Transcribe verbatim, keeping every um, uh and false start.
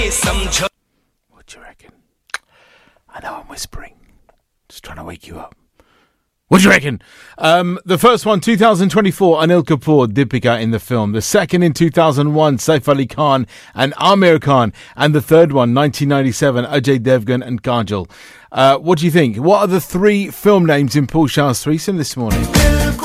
What do you reckon? I know I'm whispering. Just trying to wake you up. What do you reckon? Um, the first one, two thousand twenty-four, Anil Kapoor, Deepika in the film. The second in two thousand one, Saif Ali Khan and Amir Khan. And the third one, nineteen ninety-seven, Ajay Devgan and Kajol. Uh, what do you think? What are the three film names in Paul Shah's threesome this morning?